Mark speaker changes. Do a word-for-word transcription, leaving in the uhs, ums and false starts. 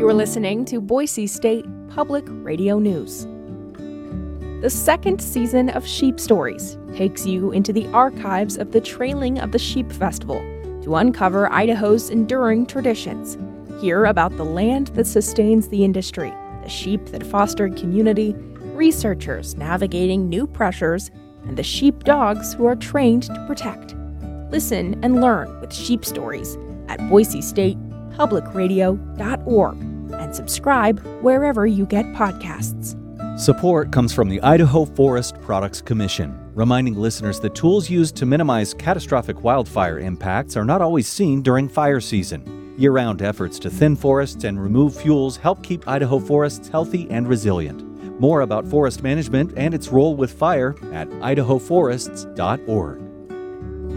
Speaker 1: You're listening to Boise State Public Radio News. The second season of Sheep Stories takes you into the archives of the Trailing of the Sheep Festival to uncover Idaho's enduring traditions. Hear about the land that sustains the industry, the sheep that fostered community, researchers navigating new pressures, and the sheep dogs who are trained to protect. Listen and learn with Sheep Stories at boise state public radio dot org and subscribe wherever you get podcasts.
Speaker 2: Support comes from the Idaho Forest Products Commission, reminding listeners that tools used to minimize catastrophic wildfire impacts are not always seen during fire season. Year-round efforts to thin forests and remove fuels help keep Idaho forests healthy and resilient. More about forest management and its role with fire at idaho forests dot org.